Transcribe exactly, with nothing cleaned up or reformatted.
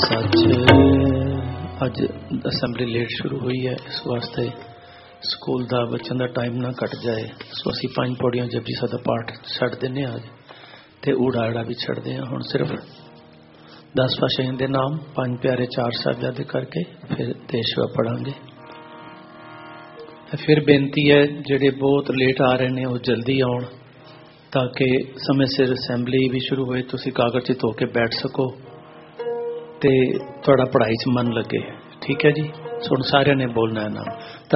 सच अज assembly late शुरू हुई है, इस वास्ते स्कूल का बच्चों का टाइम ना कट जाए, सो असी पंज पौड़ियां जपजी साहिब दा पाठ छड़ देने अज ते ऊड़ा आड़ा भी छड़ते हैं। हुण सिर्फ दस पातशाहियों के नाम पंज प्यारे चार साहिबजादे करके फिर देशवा पढ़ांगे। फिर बेनती है जिहड़े बहुत लेट आ रहे हैं वो जल्दी आउण ताकि समय सिर असैंबली भी शुरू होए, तुसीं कागज च धो के बैठ सको ते तुहाड़ा पढ़ाई च मन लगे। ठीक है जी, सुन सारे ने बोलना है नाम।